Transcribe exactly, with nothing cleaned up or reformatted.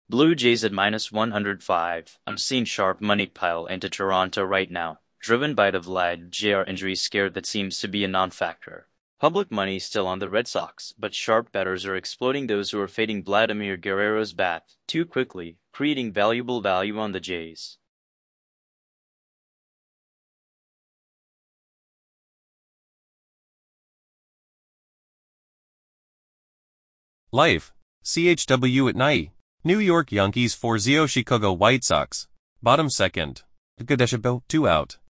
Blue Jays at minus one hundred five. I'm seeing sharp money pile into Toronto right now, driven by the Vlad J R injury scare that seems to be a non-factor. Public money still on the Red Sox, but sharp bettors are exploiting those who are fading Vladimir Guerrero's bat too quickly, creating valuable value on the Jays. Life. C H W at night. New York Yankees four zero Chicago White Sox. Bottom second. Gadeshabel two out.